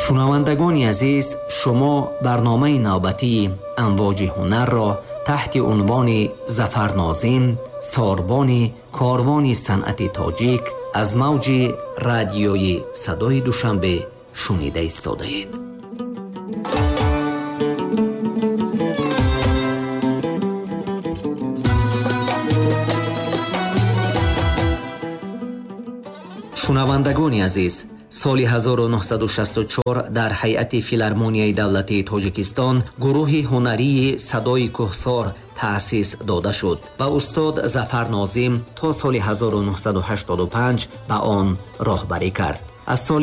шунавандагони азиз, шумо барномаи навбатии амвоҷи ҳунар ро таҳти унвони Зафар Нозим, сорбони корвони санъати тоҷик аз мавҷи радиои Садои Душанбе шунида истодаед. шунавандагони азиз, соли 1964 дар ҳайати филармонияи давлатии Тоҷикистон гурӯҳи ҳунарии Садои Кӯҳсор таъсис дода шуд ва устод Зафар Нозим то соли 1985 ба он роҳбарӣ кард. аз соли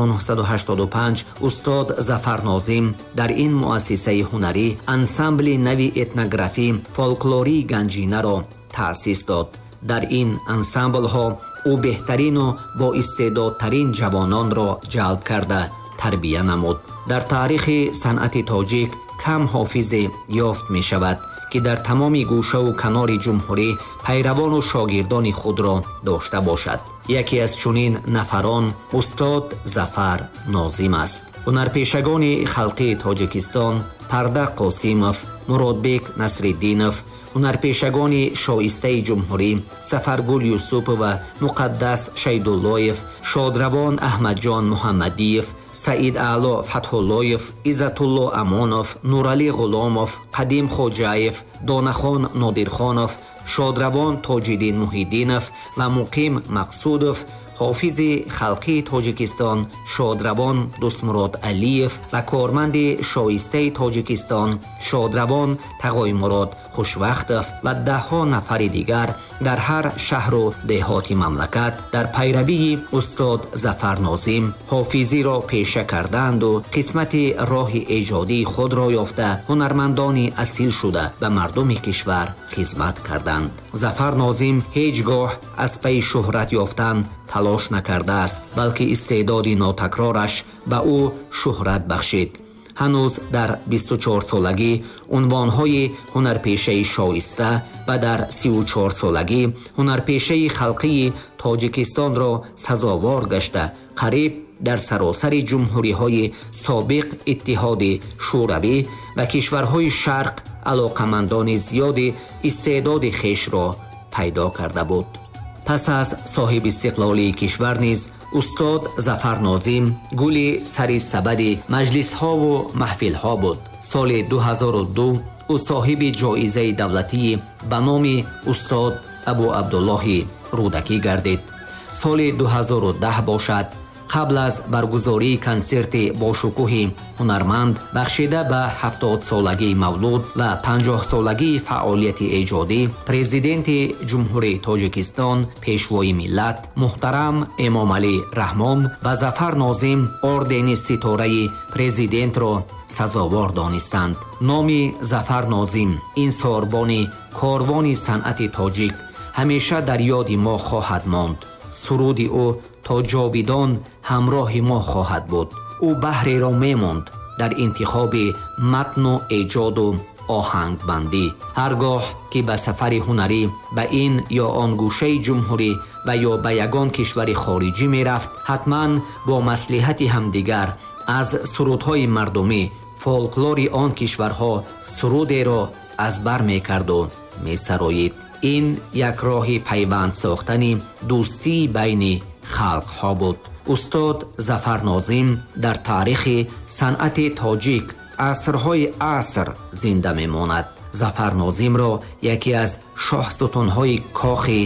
1985 устод Зафар Нозим дар ин муассисаи ҳунарӣ ансамбли нави этнографӣ фолклории Ганҷинаро таъсис дод. дар ин ансамблҳо ӯ беҳтарину боистеъдодтарин ҷавононро ҷалб карда тарбия намуд. дар таърихи санъати тоҷик кам ҳофизе ёфт мешавад ки дар тамоми гӯшаву канори ҷумҳурӣ пайравону шогирдони худро дошта бошад. яке аз чунин нафарон устод Зафар Нозим аст. ҳунарпешагони халқии Тоҷикистон Парда Қосимов, Муродбек Насриддинов, ҳунарпешагони шоистаи ҷумҳурӣ Сафаргул Юсупова, Муқаддас Шайдуллоев, Шодравон Аҳмадҷон Муҳаммадиев, Саид Аъло Фатҳуллоев, Иззатулло Амонов, Нуралӣ Ғуломов, Қадим Хоҷаев, Донахон Нодирхонов, Шодравон Тоҷиддин Муҳиддинов ва Муқим Мақсудов, ҳофизи халқии Тоҷикистон Шодравон Дустмурод Алиев ва корманди шоистаи Тоҷикистон Шодравон Тағоймурод Хушвақтов ва даҳҳо нафари дигар дар ҳар шаҳру деҳоти мамлакат дар пайравии устод Зафар Нозим ҳофизиро пеша карданду қисмати роҳи эҷодии худро ёфта ҳунармандони асил шуда ба мардуми кишвар хизмат карданд. Зафар Нозим ҳеҷ гоҳ аз паи шӯҳрат ёфтан талош накардааст, балки истеъдоди нотакрораш ба ӯ шӯҳрат бахшид. ҳанӯз дар 24-солагӣ унвонҳои ҳунарпешаи шоиста ва дар 34-солагӣ ҳунарпешаи халқии Тоҷикистонро сазовор гашта қариб дар саросари ҷумҳуриҳои собиқ иттиҳоди шӯравӣ ва кишварҳои шарқ алоқамандони зиёди истеъдоди хешро пайдо карда буд. пас аз соҳибистиқлолии кишвар низ устод Зафар Нозим гули сари сабади маҷлисҳову маҳфилҳо буд. соли 2002 ӯ соҳиби ҷоизаи давлатии ба номи устод Абу Абдуллоҳи Рӯдакӣ гардид. соли 2010 бошад, қабл аз баргузории консерти бошукӯҳи ҳунарманд бахшида ба 70-солагии мавлуд ва 50-солагии фаъолияти эҷодӣ, президенти ҷумҳурии Тоҷикистон, пешвои миллат муҳтарам Эмомалӣ Раҳмон ба Зафар Нозим ордени ситораи президентро сазовор донистанд. номи Зафар Нозим, ин сорбони корвони санъати тоҷик, ҳамеша дар ёди мо хоҳад монд. суруди ӯ то ҷовидон ҳамроҳи мо хоҳад буд. ӯ баҳреро мемонд дар интихоби матну эҷоду оҳангбандӣ. ҳар гоҳ ки ба сафари ҳунарӣ ба ин ё он гӯшаи ҷумҳурӣ ва ё ба ягон кишвари хориҷӣ мерафт, ҳатман бо маслиҳати ҳамдигар аз сурудҳои мардумӣ фолклори он кишварҳо сурудеро аз бар мекарду месароид. ин як роҳи пайванд сохтани дӯстии байни халқҳо буд. устод Зафар Нозим дар таърихи санъати тоҷик асрҳои аср зинда мемонад. Зафар Нозимро яке аз шоҳсутунҳои кохи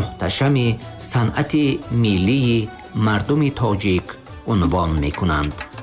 муҳташами санъати миллии мардуми тоҷик унвон мекунанд.